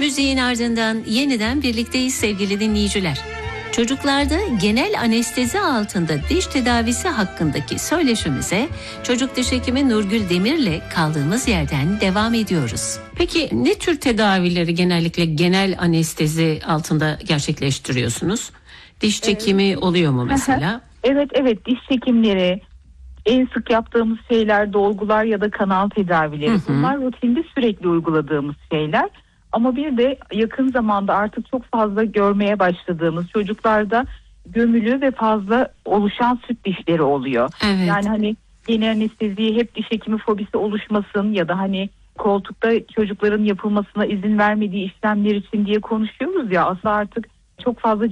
Müziğin ardından yeniden birlikteyiz sevgili dinleyiciler. Çocuklarda genel anestezi altında diş tedavisi hakkındaki söyleşimize çocuk diş hekimi Nurgül Demir'le kaldığımız yerden devam ediyoruz. Peki ne tür tedavileri genellikle genel anestezi altında gerçekleştiriyorsunuz? Diş çekimi oluyor mu mesela? Evet, diş çekimleri, en sık yaptığımız şeyler dolgular ya da kanal tedavileri. Bunlar rutinde sürekli uyguladığımız şeyler. Ama bir de yakın zamanda artık çok fazla görmeye başladığımız çocuklarda gömülü ve fazla oluşan süt dişleri oluyor. Evet. Yani hani genel anesteziye hep diş hekimi fobisi oluşmasın ya da hani koltukta çocukların yapılmasına izin vermediği işlemler için diye konuşuyoruz ya, aslında artık çok fazla